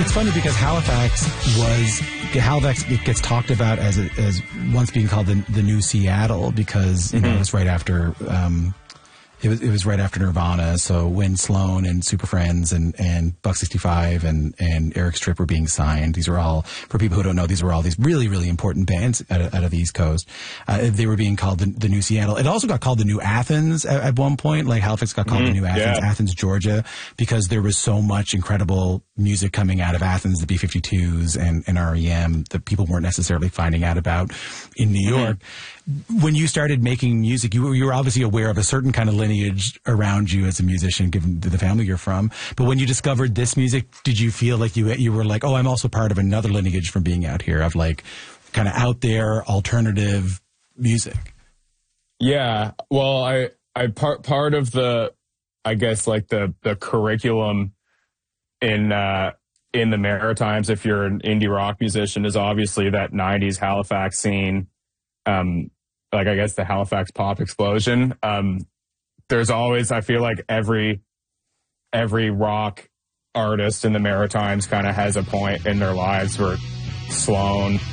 It's funny because Halifax gets talked about as once being called the new Seattle because it was right after it was right after Nirvana. So when Sloan and Super Friends and Buck 65 and Eric Stripp were being signed, these are all, for people who don't know, these were all these really, really important bands out of the East Coast. They were being called the new Seattle. It also got called the new Athens at one point. Like Halifax got called the new Athens, Athens, Georgia, because there was so much incredible music coming out of Athens, the B-52s and REM that people weren't necessarily finding out about in New York. When you started making music, you were obviously aware of a certain kind of lineage around you as a musician, given the family you're from. But when you discovered this music, did you feel like you were like, oh, I'm also part of another lineage from being out here of like kind of out there alternative music? Yeah. Well, I part of the, I guess like the curriculum in the Maritimes, if you're an indie rock musician, is obviously that 90s Halifax scene. Like I guess the Halifax pop explosion. There's always, I feel like every rock artist in the Maritimes kind of has a point in their lives where Sloan,